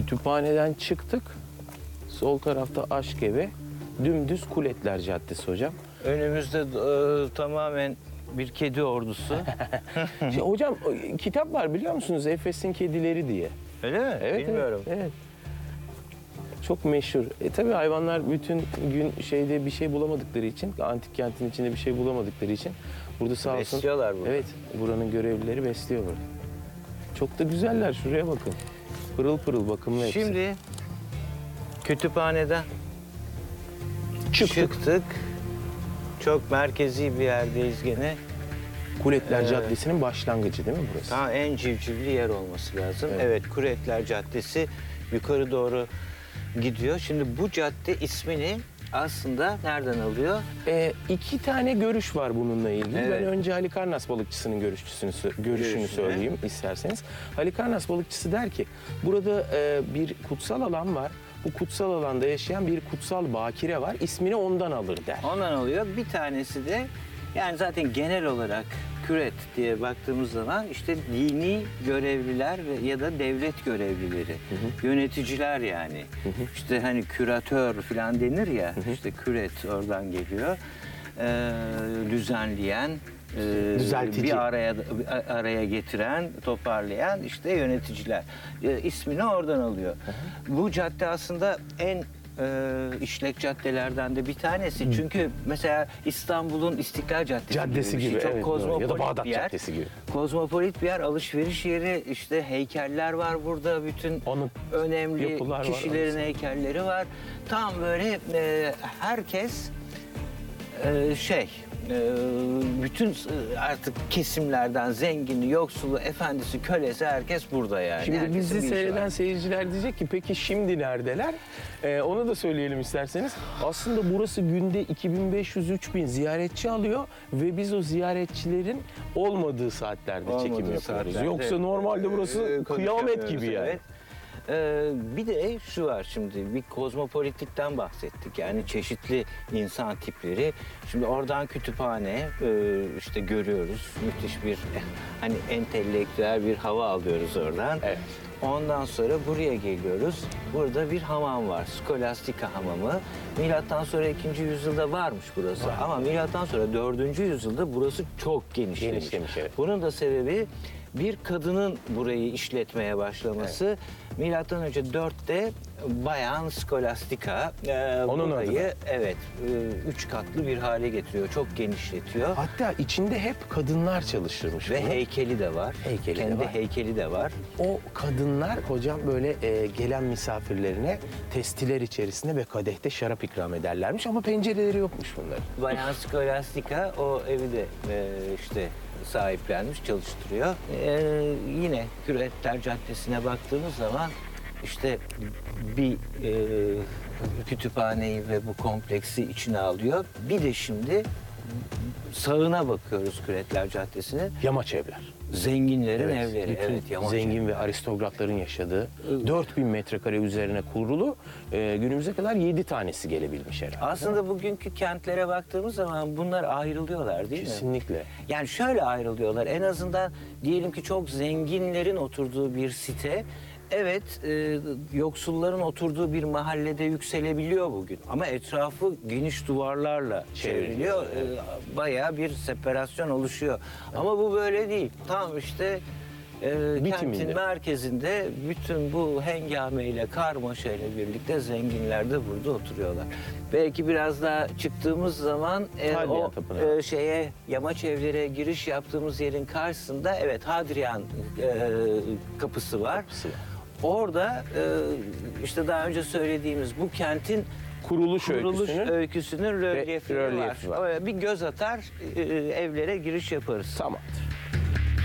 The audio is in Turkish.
Kütüphaneden çıktık. Sol tarafta Aşk-Evi. Dümdüz Kuletler Caddesi hocam. Önümüzde tamamen bir kedi ordusu. Şimdi hocam kitap var biliyor musunuz? Efes'in Kedileri diye. Öyle mi? Evet, Bilmiyorum. Evet. Çok meşhur. Tabii hayvanlar bütün gün şeyde bir şey bulamadıkları için, antik kentin içinde bir şey bulamadıkları için burada sağ olsun. Besliyorlar burada. Evet, buranın görevlileri besliyor burada. Çok da güzeller. Şuraya bakın. Pırıl pırıl bakımlı hepsi. Şimdi kütüphaneden çıktık. Çok merkezi bir yerdeyiz gene. Kuletler Caddesi'nin başlangıcı değil mi burası? Daha en civcivli yer olması lazım. Evet. Evet, Kuretler Caddesi yukarı doğru gidiyor. Şimdi bu cadde ismini aslında nereden alıyor? İki tane görüş var bununla ilgili. Evet. Ben önce Halikarnas balıkçısının görüşünü söyleyeyim isterseniz. Halikarnas balıkçısı der ki burada bir kutsal alan var. Bu kutsal alanda yaşayan bir kutsal bakire var. İsmini ondan alır der. Ondan alıyor. Bir tanesi de yani zaten genel olarak küret diye baktığımız zaman işte dini görevliler ya da devlet görevlileri, yöneticiler yani. İşte hani küratör falan denir ya, işte küret oradan geliyor. Düzenleyen, Düzeltici. bir araya getiren, toparlayan işte yöneticiler. İsmini oradan alıyor. Bu cadde aslında en işlek caddelerden de bir tanesi. Çünkü mesela İstanbul'un İstiklal Caddesi gibi, çok evet, kozmopolit ya da Bağdat bir yer. Caddesi gibi. Kozmopolit bir yer, alışveriş yeri, işte heykeller var burada, bütün Anıt önemli yapılar var, kişilerin anıt. heykelleri var. Tam böyle herkes bütün artık kesimlerden zengini, yoksulu, efendisi, kölesi herkes burada yani. Şimdi Herkesin bizi bir işi seyreden var. seyirciler diyecek ki peki şimdi neredeler? Onu da söyleyelim isterseniz. Aslında burası günde 2500-3000 ziyaretçi alıyor ve biz o ziyaretçilerin olmadığı saatlerde çekim Olmadığı yapıyoruz. saatlerde, Yoksa normalde burası kıyamet gibi yani. Evet. Bir de şu var şimdi, bir kozmopolitikten bahsettik. Yani çeşitli insan tipleri. Şimdi oradan kütüphane işte görüyoruz. Müthiş bir hani entelektüel bir hava alıyoruz oradan. Evet. Ondan sonra buraya geliyoruz. Burada bir hamam var. Skolastika hamamı. Milattan sonra 2. yüzyılda varmış burası. Ama milattan sonra 4. yüzyılda burası çok genişlemiş. Genişlemiş, evet. Bunun da sebebi bir kadının burayı işletmeye başlaması. Milattan önce 4'te bayan Skolastika Onun burayı adına. 3 katlı bir hale getiriyor. Çok genişletiyor. Hatta içinde hep kadınlar çalıştırmış. Ve bunu. heykeli de var. Heykeli de Kendi var. heykeli de var. O kadınlar hocam böyle gelen misafirlerine testiler içerisinde ve kadehte şarap ikram ederlermiş ama pencereleri yokmuş bunların. Bayan Skolastika o evi de işte sahiplenmiş, çalıştırıyor. Yine Küretler Caddesi'ne baktığımız zaman işte bir kütüphaneyi ve bu kompleksi içine alıyor. Bir de şimdi sağına bakıyoruz Küretler Caddesi'ne. Yamaç evler. Zenginlerin evleri. Bütün Evet, yamaç zengin evleri. ve aristokratların yaşadığı 4000 metrekare üzerine kurulu günümüze kadar 7 tanesi gelebilmiş herhalde. Aslında bugünkü kentlere baktığımız zaman bunlar ayrılıyorlar değil mi? Kesinlikle. Yani şöyle ayrılıyorlar. En azından diyelim ki çok zenginlerin oturduğu bir site, evet yoksulların oturduğu bir mahallede yükselebiliyor bugün. Ama etrafı geniş duvarlarla çevriliyor. Bayağı bir separasyon oluşuyor. Ama bu böyle değil. Tam işte kentin merkezinde bütün bu hengameyle, karmaşayla birlikte zenginler de burada oturuyorlar. Belki biraz daha çıktığımız zaman o yamaç evlere giriş yaptığımız yerin karşısında evet Hadrian kapısı var. Orada işte daha önce söylediğimiz bu kentin Kuruluş öyküsünün rölyefi rölyefi var. Bir göz atar evlere giriş yaparız. Tamamdır.